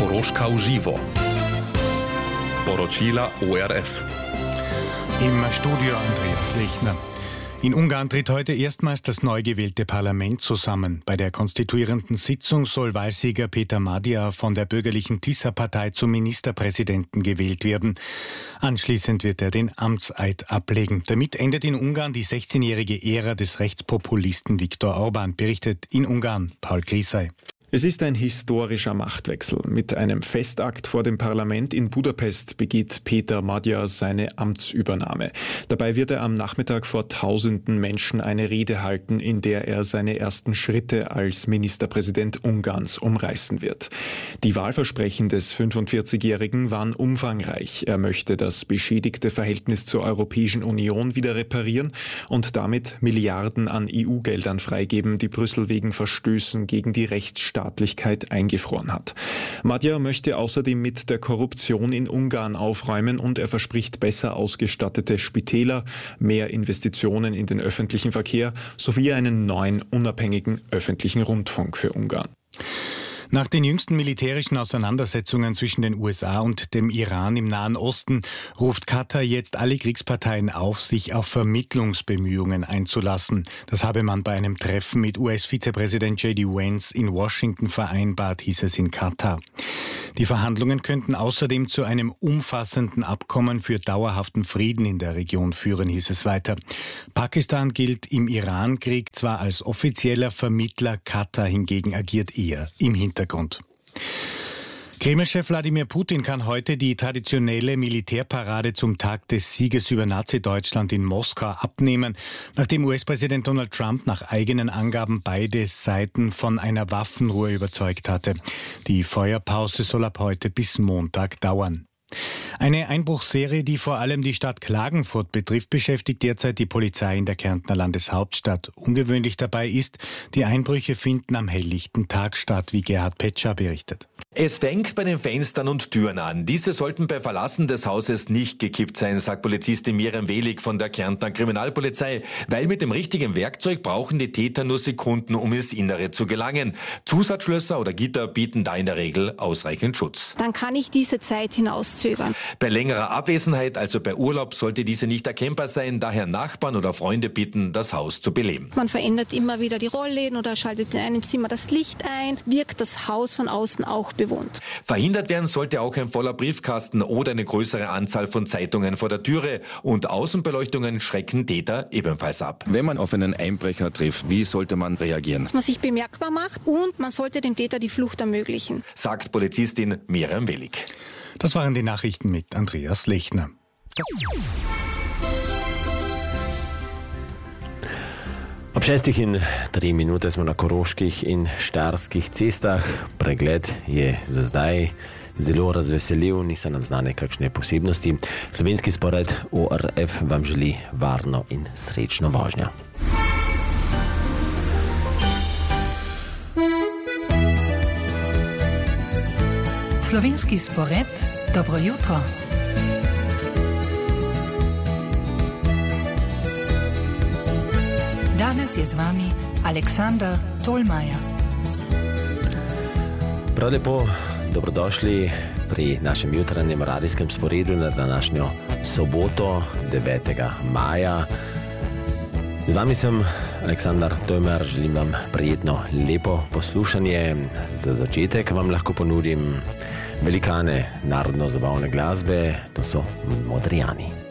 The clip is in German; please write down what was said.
Koroška v živo. Poročila ORF. Im Studio Andreas Lechner. In Ungarn tritt heute erstmals das neu gewählte Parlament zusammen. Bei der konstituierenden Sitzung soll Wahlsieger Peter Magyar von der bürgerlichen Tisza-Partei zum Ministerpräsidenten gewählt werden. Anschließend wird er den Amtseid ablegen. Damit endet in Ungarn die 16-jährige Ära des Rechtspopulisten Viktor Orbán, berichtet in Ungarn Paul Griesei. Es ist ein historischer Machtwechsel. Mit einem Festakt vor dem Parlament in Budapest begeht Peter Magyar seine Amtsübernahme. Dabei wird er am Nachmittag vor tausenden Menschen eine Rede halten, in der er seine ersten Schritte als Ministerpräsident Ungarns umreißen wird. Die Wahlversprechen des 45-Jährigen waren umfangreich. Er möchte das beschädigte Verhältnis zur Europäischen Union wieder reparieren und damit Milliarden an EU-Geldern freigeben, die Brüssel wegen Verstößen gegen die Rechtsstaatlichkeit eingefroren hat. Magyar möchte außerdem mit der Korruption in Ungarn aufräumen und er verspricht besser ausgestattete Spitäler, mehr Investitionen in den öffentlichen Verkehr sowie einen neuen unabhängigen öffentlichen Rundfunk für Ungarn. Nach den jüngsten militärischen Auseinandersetzungen zwischen den USA und dem Iran im Nahen Osten ruft Katar jetzt alle Kriegsparteien auf, sich auf Vermittlungsbemühungen einzulassen. Das habe man bei einem Treffen mit US-Vizepräsident J.D. Vance in Washington vereinbart, hieß es in Katar. Die Verhandlungen könnten außerdem zu einem umfassenden Abkommen für dauerhaften Frieden in der Region führen, hieß es weiter. Pakistan gilt im Iran-Krieg zwar als offizieller Vermittler, Katar hingegen agiert eher im Hintergrund. Kreml-Chef Wladimir Putin kann heute die traditionelle Militärparade zum Tag des Sieges über Nazi-Deutschland in Moskau abnehmen, nachdem US-Präsident Donald Trump nach eigenen Angaben beide Seiten von einer Waffenruhe überzeugt hatte. Die Feuerpause soll ab heute bis Montag dauern. Eine Einbruchsserie, die vor allem die Stadt Klagenfurt betrifft, beschäftigt derzeit die Polizei in der Kärntner Landeshauptstadt. Ungewöhnlich dabei ist, die Einbrüche finden am helllichten Tag statt, wie Gerhard Petscher berichtet. Es fängt bei den Fenstern und Türen an. Diese sollten bei Verlassen des Hauses nicht gekippt sein, sagt Polizistin Miriam Welig von der Kärntner Kriminalpolizei. Weil mit dem richtigen Werkzeug brauchen die Täter nur Sekunden, um ins Innere zu gelangen. Zusatzschlösser oder Gitter bieten da in der Regel ausreichend Schutz. Dann kann ich diese Zeit hinauszögern. Bei längerer Abwesenheit, also bei Urlaub, sollte diese nicht erkennbar sein. Daher Nachbarn oder Freunde bitten, das Haus zu beleben. Man verändert immer wieder die Rollläden oder schaltet in einem Zimmer das Licht ein, wirkt das Haus von außen auch bewohnt. Verhindert werden sollte auch ein voller Briefkasten oder eine größere Anzahl von Zeitungen vor der Türe. Und Außenbeleuchtungen schrecken Täter ebenfalls ab. Wenn man auf einen Einbrecher trifft, wie sollte man reagieren? Dass man sich bemerkbar macht und man sollte dem Täter die Flucht ermöglichen, sagt Polizistin Miriam Welig. Das waren die Nachrichten mit Andreas Lechner. Ob 3 minute smo na Koroških in Štajerskih cestah. Pregled je za zdaj zelo razveseljiv, niso nam znane kakšne posebnosti. Slovenski spored ORF vam želi varno in srečno vožnjo. Slovenski spored, dobro jutro. Danes je z vami Aleksandar Tolmaja. Prav lepo, dobrodošli pri našem jutranjem radijskem sporedu na današnjo soboto, 9. maja. Z vami sem Aleksandar Tolmaja, želim vam prijetno, lepo poslušanje. Za začetek vam lahko ponudim velikane narodno-zabavne glasbe, to so Modrijani.